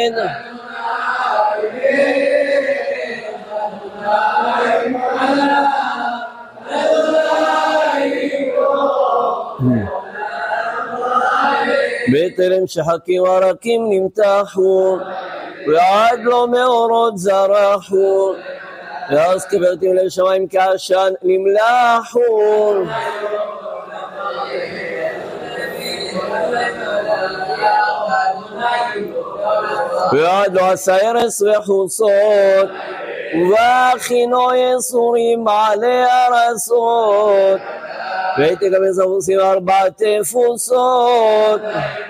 בטרם שחקים הרקים נמתחו ועד לא מאורות זרחו ואז קברתם לב שמיים כעשן נמלחו ועד לא עשה ארץ וחוצות ובכינו יסורים מעלי ארצות ותקבל ספוסים 4 תפוסות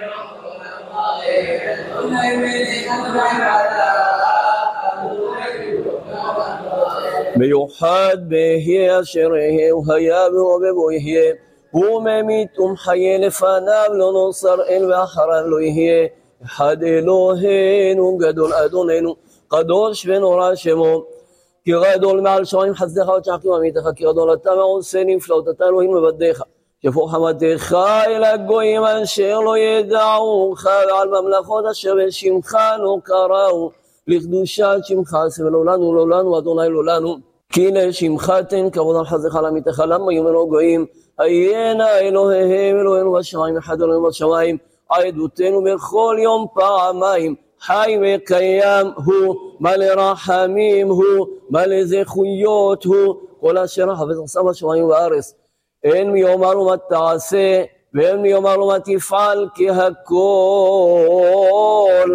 מיוחד בהי אשר יהיה והיה והווה יהיה הוא ממית ומחיה לפניו לא נוסר אל ואחריו לא יהיה אחד אלוהינו גדול אדוננו קדוש ונורא שמו כי גדול מעל שמיים חסדך ותשחקים עמיתך כי גדול אתה מעושה נפלאות אתה אלוהים מבדיך שפוך חמתך אל הגויים אשר לא ידעוך ועל ממלכות אשר בשמך לא קראו לקדושת שמך עשה ולא לנו לא לנו אדוני לא לנו כי לשמך תן כבוד על חסדך על עמיתך למה יאמרו גויים היינה אלוהיהם אלוהינו בשמיים אחד אלוהינו בשמיים עדותנו בכל יום פעמיים חי וקיים הוא מלא רחמים הוא מלא זכויות הוא כל אשר חפץ עשה בשמיים ובארץ אין מי יאמר לו מה תעשה ואין מי יאמר לו מה תפעל כי הכל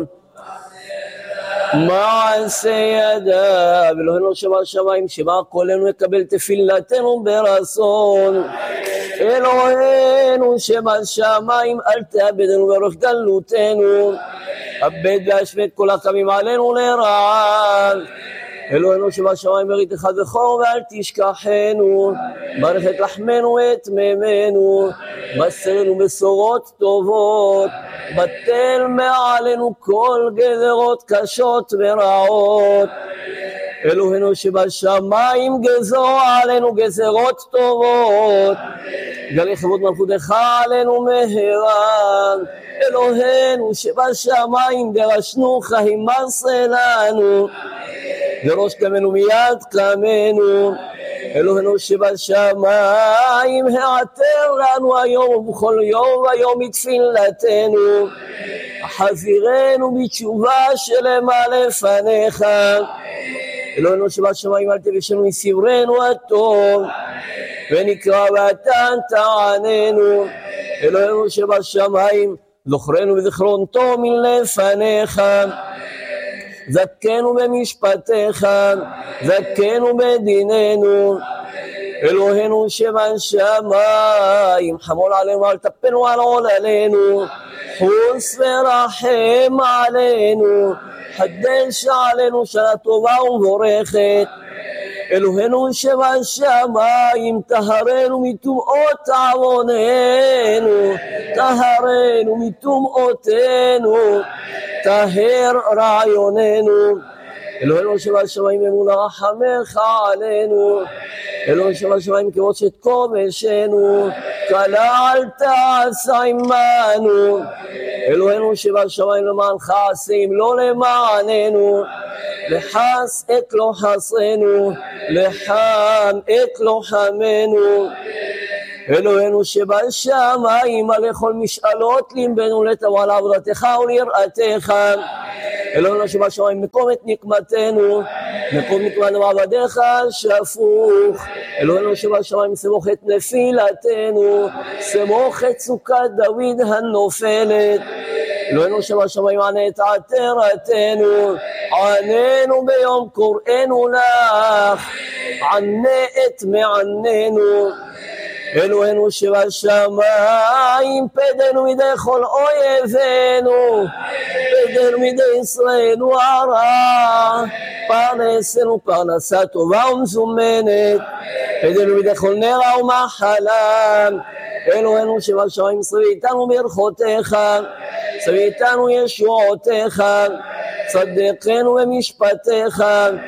מעשה ידיו אלוהינו שבשמיים שמע קולנו יקבל תפילתנו ברצון אלוהינו שבשמיים אל תאבדנו ברוך גלותנו אבד והשמד כל הקמים עלינו לרעה אלוהינו שבשמיים בריתך זכור ואל תשכחנו ברך את לחמנו את מימינו מסרנו בשורות טובות בטל מעלינו כל גזרות קשות ורעות אלוהינו שבשמיים גזור עלינו גזרות טובות גלי כבוד מלכותך עלינו מהרה אלוהינו שבשמיים דרשנו הימסה לנו דרוש קמנו מיד קמנו אלוהינו שבשמיים העתר לנו היום ובכל יום ויום מתפילתנו חזירנו בתשובה שלמה לפניך אלוהינו שבשמיים אל תבשנו מסברנו הטוב ונקרא ואתה תעננו אלוהינו שבשמיים זוכרנו בזיכרון טוב מלפניך זכנו במשפטיך זכנו בדיננו אלוהינו שבשמיים חמול עלינו אל תפנו על עוללינו חוס ורחם עלינו חדש עלינו שנה טובה ומבורכת אלוהינו שבשמיים טהרנו מטומאות עווננו טהרנו מטומאותינו טהר רעיוננו אלוהינו שבשמיים אמונה רחמך עלינו אלוהינו שבשמיים כבושת כובשנו כלה אל תעשה עמנו אלוהינו שבשמיים למענך עשים לא למעננו לחס את לא חסנו לחם את לא חמנו אלוהינו שבשמיים על כל משאלות ליבנו לטובה לעבודתך וליראתך אלוהינו שבשמיים מקום את נקמתנו מקום נקמתנו בעבדיך שפוך אלוהינו שבשמיים סמוך את נפילתנו סמוך את סוכת דוד הנופלת אלוהינו שבשמיים ענה את עתרתנו עננו ביום קוראנו לך ענה את מעננו אלוהינו שבשמיים פדנו מידי כל אויבינו פדנו מידי ישראלנו הרע פרנסנו פרנסה טובה ומזומנת פדנו מידי כל נרע ומחלה אלוהינו שבשמיים שבי איתנו ברכותיך שבי איתנו ישועותיך צדקנו במשפטיך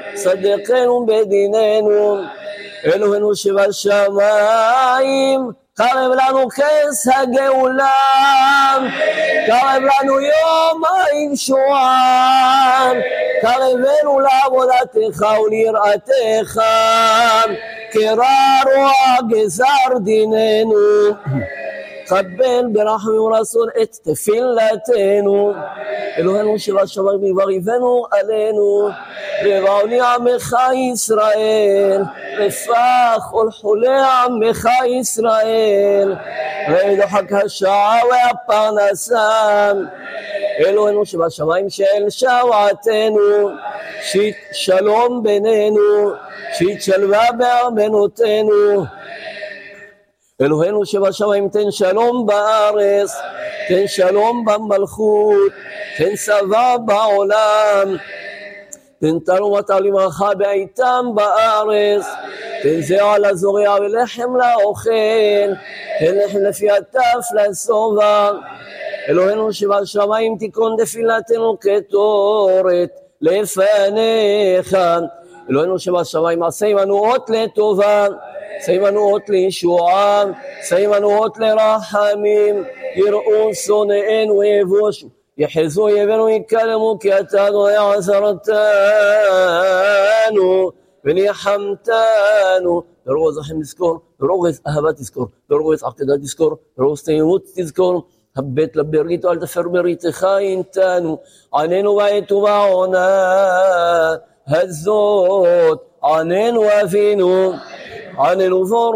צדקנו בדיננו אלוהינו שבשמיים קרב לנו כס הגאולה, קרב לנו יום הישועה, קרבנו לעבודתך וליראתך, קרא רוע גזר דיננו, קבל ברחמים ורצון את תפילתנו, אלוהינו שבשמיים יברכנו עלינו, לבעוני עמך ישראל, לפח כל חולי עמך ישראל, ודוחק השעה והפרנסה, אלוהינו שבשמיים של שועתנו, שית שלום בינינו, שית שלווה בארמנותינו, אלוהינו שבשמיים תן שלום בארץ, תן שלום במלכות, תן צבא בעולם, תן תרומת לברכה בעיתם בארץ, תן זרע לזורע ולחם לאוכל, תן לחם לפי הטף לשובע, אלוהינו שבשמיים תיקון תפילתנו כתורת לפניך, אלוהינו שבשמיים עשה עמנו אות לטובה, עשה עמנו אות לישועה, עשה עמנו אות לרחמים, יראו שונאינו ויבושו, יחזו אויבינו יקלמו, כי אתה אדוני עזרתנו וניחמתנו. ברוגז רחם תזכור, ברוגז אהבה תזכור, ברוגז עקדה תזכור, ברוגז תמימות תזכור, הבט לברית ואל תפר בריתך איתנו, עננו בעת ובעונה הזאת, עננו אבינו, עננו בור